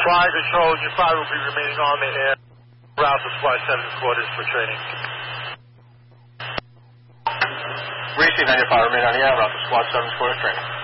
Fire control, your 5 will be remaining on the air. Route to Squad 7 quarters for training. Receive on your 5, remain on the air. Route to Squad 7 quarters training.